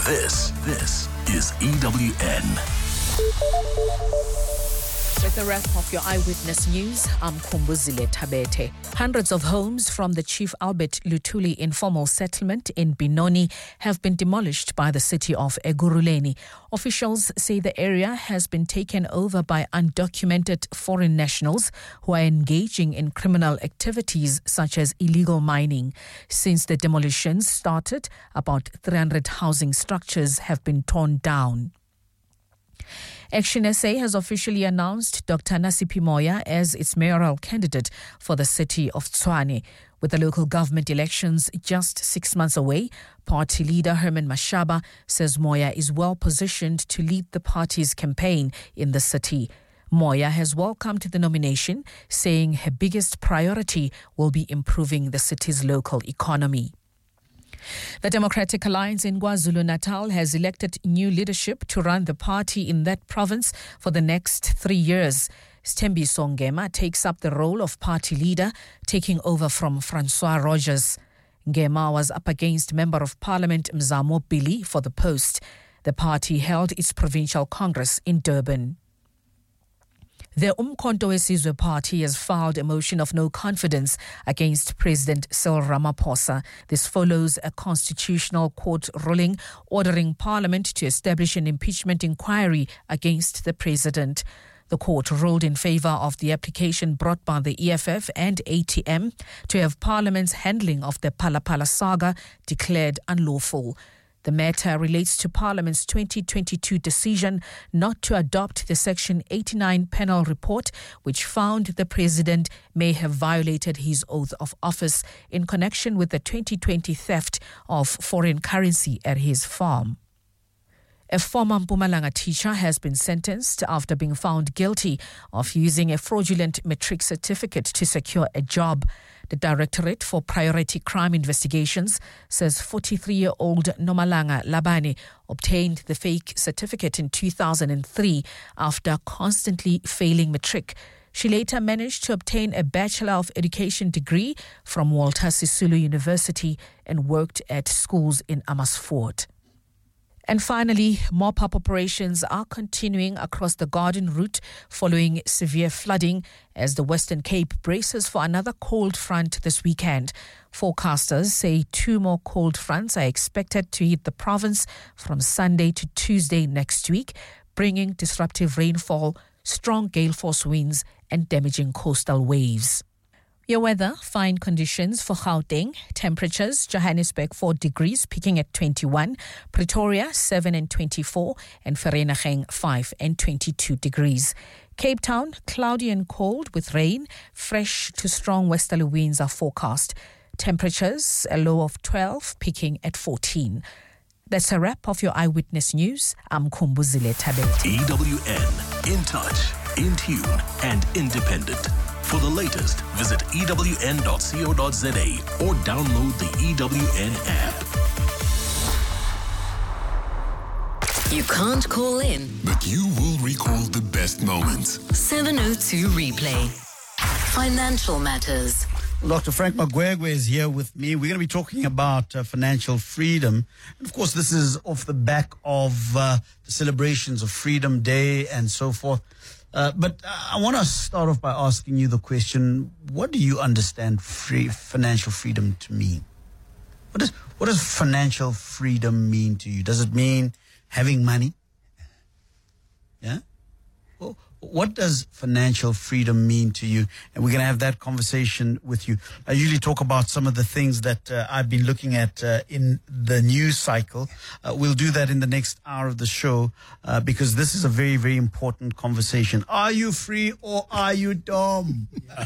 This is EWN. With the wrap of your Eyewitness News, I'm Kumbuzile Tabete. Hundreds of homes from the Chief Albert Luthuli informal settlement in Benoni have been demolished by the city of Ekurhuleni. Officials say the area has been taken over by undocumented foreign nationals who are engaging in criminal activities such as illegal mining. Since the demolitions started, about 300 housing structures have been torn down. Action SA has officially announced Dr. Nasipi Moya as its mayoral candidate for the city of Tshwane. With the local government elections just 6 months away, party leader Herman Mashaba says Moya is well positioned to lead the party's campaign in the city. Moya has welcomed the nomination, saying her biggest priority will be improving the city's local economy. The Democratic Alliance in KwaZulu-Natal has elected new leadership to run the party in that province for the next 3 years. Sthembiso Ngema takes up the role of party leader, taking over from Francois Rogers. Ngema was up against Member of Parliament Mzamo Billy for the post. The party held its provincial congress in Durban. The Umkhonto weSizwe Party has filed a motion of no confidence against President Cyril Ramaphosa. This follows a constitutional court ruling ordering Parliament to establish an impeachment inquiry against the president. The court ruled in favour of the application brought by the EFF and ATM to have Parliament's handling of the Phala-Phala saga declared unlawful. The matter relates to Parliament's 2022 decision not to adopt the Section 89 panel report, which found the President may have violated his oath of office in connection with the 2020 theft of foreign currency at his farm. A former Mpumalanga teacher has been sentenced after being found guilty of using a fraudulent matric certificate to secure a job. The Directorate for Priority Crime Investigations says 43-year-old Nomalanga Labane obtained the fake certificate in 2003 after constantly failing matric. She later managed to obtain a Bachelor of Education degree from Walter Sisulu University and worked at schools in Amersfoort. And finally, mop-up operations are continuing across the Garden Route following severe flooding as the Western Cape braces for another cold front this weekend. Forecasters say 2 more cold fronts are expected to hit the province from Sunday to Tuesday next week, bringing disruptive rainfall, strong gale force winds and damaging coastal waves. Your weather, fine conditions for Gauteng. Temperatures, Johannesburg 4 degrees, peaking at 21. Pretoria 7 and 24. And Vereeniging 5 and 22 degrees. Cape Town, cloudy and cold with rain. Fresh to strong westerly winds are forecast. Temperatures, a low of 12, peaking at 14. That's a wrap of your Eyewitness News. I'm Kumbuzile Tabete. EWN, in touch, in tune and independent. For the latest, visit ewn.co.za or download the EWN app. You can't call in, but you will recall the best moments. 702 Replay. Financial Matters. Dr. Frank Magwegwe is here with me. We're going to be talking about financial freedom. And of course, this is off the back of the celebrations of Freedom Day and so forth. But I want to start off by asking you the question, what do you understand financial freedom to mean? What does financial freedom mean to you? Does it mean having money? Yeah? Well, what does financial freedom mean to you? And we're going to have that conversation with you. I usually talk about some of the things that I've been looking at in the news cycle. We'll do that in the next hour of the show because this is a very, very important conversation. Are you free or are you dumb?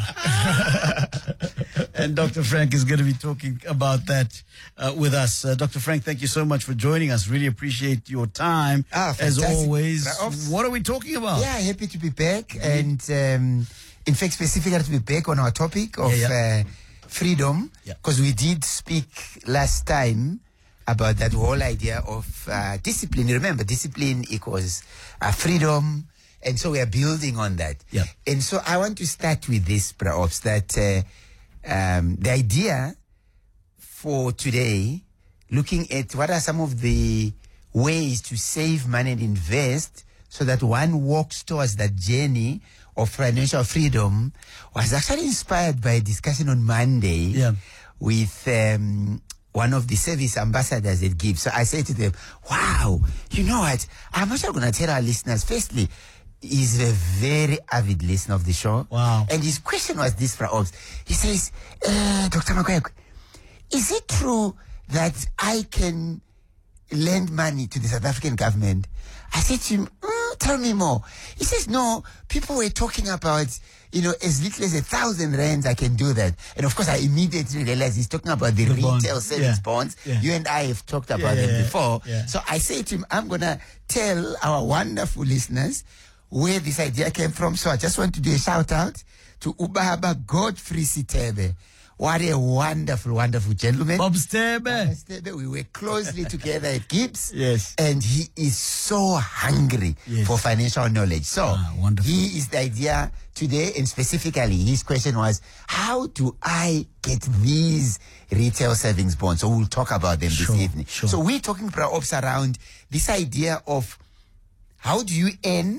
And Dr. Frank is going to be talking about that with us. Dr. Frank, thank you so much for joining us. Really appreciate your time. As always. What are we talking about? Yeah, happy to be back. And in fact, specifically to be back on our topic of freedom, because we did speak last time about that whole idea of discipline. Remember, discipline equals freedom. And so we are building on that. Yeah. And so I want to start with this, perhaps, that the idea for today, looking at what are some of the ways to save money and invest so that one walks towards that journey of financial freedom was actually inspired by a discussion on Monday with one of the service ambassadors at GIBS. So I said to them, wow, you know what? I'm actually going to tell our listeners, firstly, he's a very avid listener of the show. Wow. And his question was this for us. He says, Dr. Magwegwe, is it true that I can lend money to the South African government? I said to him, tell me more. He says, no, people were talking about, as little as 1,000 rands, I can do that. And of course, I immediately realized he's talking about the retail savings bonds. Yeah. You and I have talked about them before. Yeah. So I said to him, I'm going to tell our wonderful listeners where this idea came from. So I just want to do a shout out to Ubaba Godfrey Sitebe. What a wonderful, wonderful gentleman. Bob Stebe. We were closely together at GIBS. Yes. And he is so hungry for financial knowledge. So he is the idea today, and specifically his question was, how do I get these retail savings bonds? So we'll talk about them this evening. Sure. So we're talking perhaps around this idea of how do you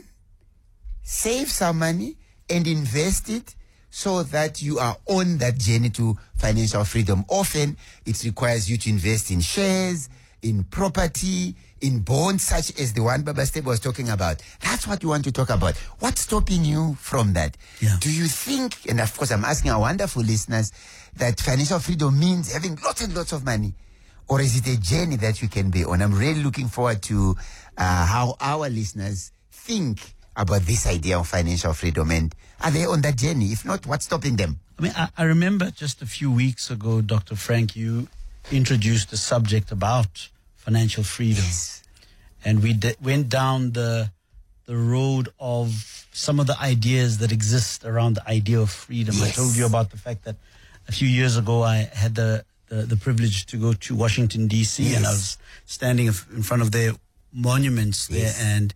save some money and invest it so that you are on that journey to financial freedom. Often, it requires you to invest in shares, in property, in bonds, such as the one Baba Stebe was talking about. That's what we want to talk about. What's stopping you from that? Yeah. Do you think, and of course I'm asking our wonderful listeners, that financial freedom means having lots and lots of money? Or is it a journey that you can be on? I'm really looking forward to how our listeners think about this idea of financial freedom, and are they on that journey? If not, what's stopping them? I mean, I remember just a few weeks ago, Dr. Frank, you introduced the subject about financial freedom. Yes. And we went down the road of some of the ideas that exist around the idea of freedom. Yes. I told you about the fact that a few years ago I had the privilege to go to Washington, D.C., yes. and I was standing in front of their monuments there, yes. and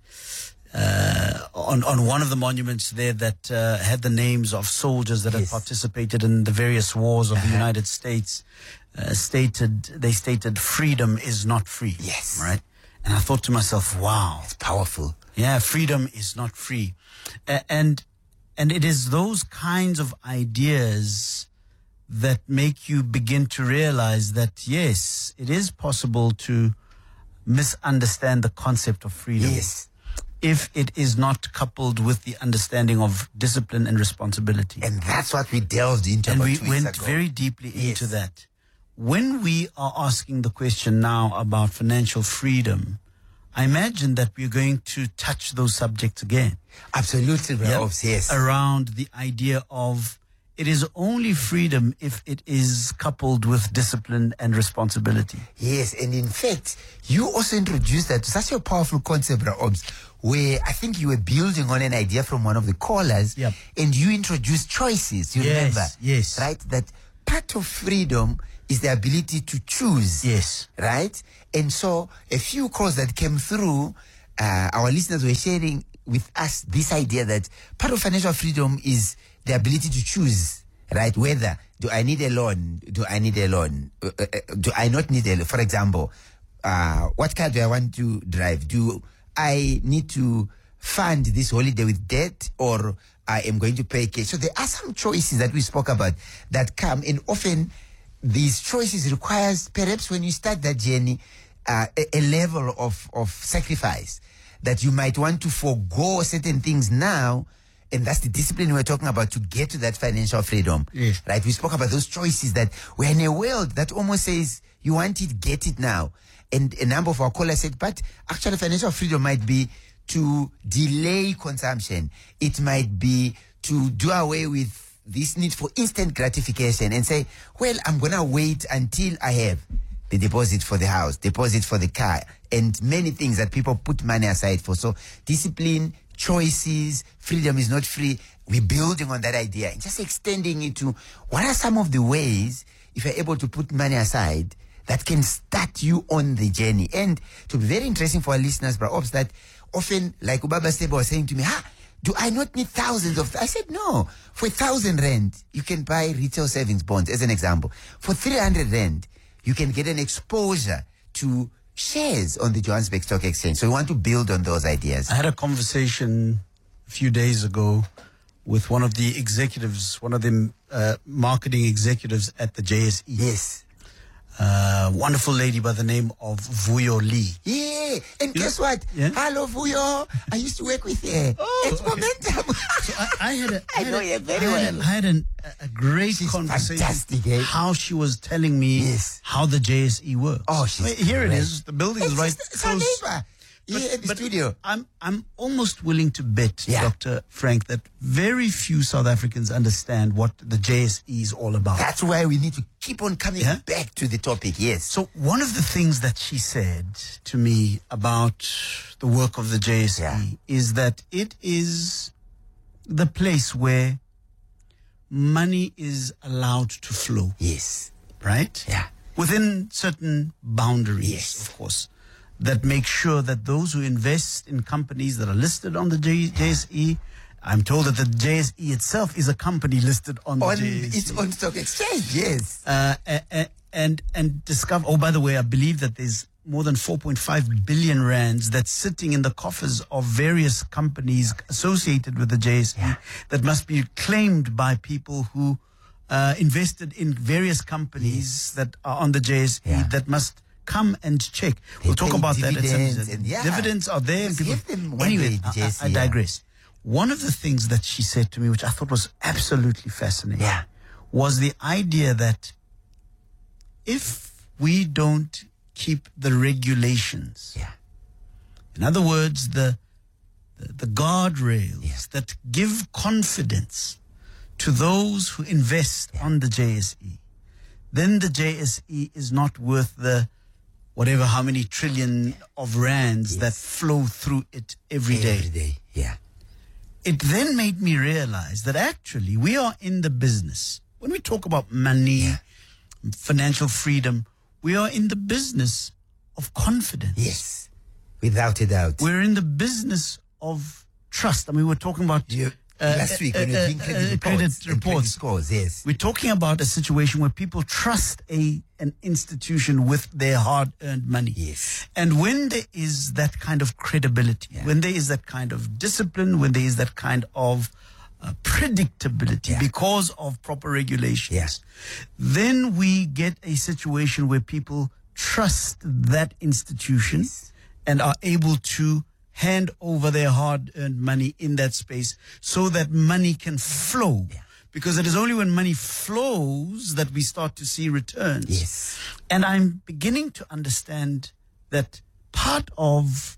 on one of the monuments there that had the names of soldiers that had participated in the various wars of the United States, they stated freedom is not free. Yes. Right? And I thought to myself, wow. It's powerful. Yeah, freedom is not free. And it is those kinds of ideas that make you begin to realize that, yes, it is possible to misunderstand the concept of freedom. Yes. If it is not coupled with the understanding of discipline and responsibility. And that's what we delved into. And we went very deeply into that. When we are asking the question now about financial freedom, I imagine that we're going to touch those subjects again. Absolutely, yes. Around the idea of it is only freedom if it is coupled with discipline and responsibility. Yes, and in fact, you also introduced that to such a powerful concept, Obs, where I think you were building on an idea from one of the callers, and you introduced choices. You remember? Yes. Right? That part of freedom is the ability to choose. Yes. Right? And so a few calls that came through, our listeners were sharing with us this idea that part of financial freedom is the ability to choose, right? Whether, do I need a loan? Do I need a loan? Do I not need a loan? For example, what car do I want to drive? Do I need to fund this holiday with debt, or I am going to pay cash? So there are some choices that we spoke about that come, and often these choices requires, perhaps when you start that journey, a level of sacrifice that you might want to forego certain things now. And that's the discipline we're talking about to get to that financial freedom. Yes. Right? We spoke about those choices that we're in a world that almost says, you want it, get it now. And a number of our callers said, but actually financial freedom might be to delay consumption. It might be to do away with this need for instant gratification and say, well, I'm going to wait until I have the deposit for the house, deposit for the car, and many things that people put money aside for. So discipline, choices, freedom is not free. We're building on that idea and just extending it to what are some of the ways, if you're able to put money aside, that can start you on the journey. And to be very interesting for our listeners, perhaps, that often, like Ubaba Stebe was saying to me, do I not need thousands of... I said, no. For 1,000 rand, you can buy retail savings bonds, as an example. For 300 rand, you can get an exposure to shares on the Johannesburg Stock Exchange. So we want to build on those ideas. I had a conversation a few days ago with one of the executives, one of the marketing executives at the JSE. Yes. Wonderful lady by the name of Vuyo Lee. Yeah, and guess what? Yeah? Hello, Vuyo. I used to work with her. It's okay. Momentum. So I had a great She's conversation. fantastic, eh? How she was telling me how the JSE works. Oh, she's here great. it is. The building is right It's our close. neighbor. Yeah, in the studio. I'm almost willing to bet, Yeah. Dr. Frank, that very few South Africans understand what the JSE is all about. That's why we need to keep on coming back to the topic. Yes. So one of the things that she said to me about the work of the JSE is that it is the place where money is allowed to flow. Yes. Right? Yeah. Within certain boundaries, Yes. of course, that make sure that those who invest in companies that are listed on the JSE, I'm told that the JSE itself is a company listed on the JSE. Its own stock exchange. Yes. And discover, oh, by the way, I believe that there's more than 4.5 billion rands that's sitting in the coffers of various companies associated with the JSE that must be claimed by people who invested in various companies that are on the JSE that must come and check. We'll talk about that at some point. Dividends are there. And people, give them one anyway, day, the JSE, I digress. One of the things that she said to me, which I thought was absolutely fascinating, was the idea that if we don't keep the regulations, in other words, the guardrails that give confidence to those who invest on the JSE, then the JSE is not worth the whatever, how many trillion of rands that flow through it every day. Every day. Yeah. It then made me realize that actually we are in the business. When we talk about money, financial freedom, we are in the business of confidence. Yes. Without a doubt. We're in the business of trust. I mean, we're talking about last week when we were doing credit reports. Scores, yes. We're talking about a situation where people trust an institution with their hard-earned money. Yes. And when there is that kind of credibility, when there is that kind of discipline, when there is that kind of predictability because of proper regulations, then we get a situation where people trust that institution and are able to hand over their hard-earned money in that space so that money can flow. Because it is only when money flows that we start to see returns. Yes. And I'm beginning to understand that part of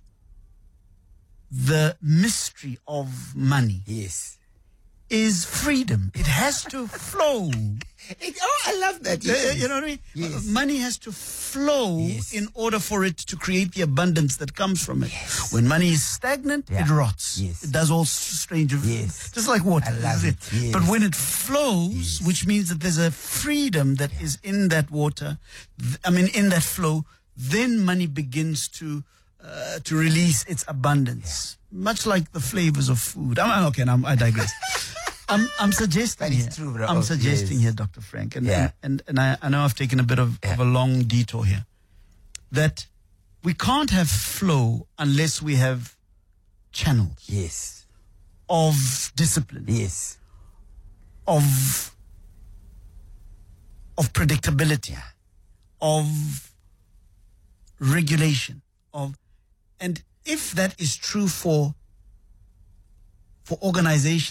the mystery of money is freedom. It has to flow. I love that. Yes. You know what I mean? Yes. Money has to flow in order for it to create the abundance that comes from it. When money is stagnant, it rots. It does all strange of just like water. I love it. Yes. But when it flows, which means that there's a freedom that is in that water, in that flow, then money begins to release its abundance. Much like the flavors of food. I digress. I'm suggesting here. True, bro. I'm suggesting here, Dr. Frank, and I know I've taken a bit of a long detour here, that we can't have flow unless we have channels. Yes. Of discipline. Yes. Of predictability. Of regulation. And if that is true for organizations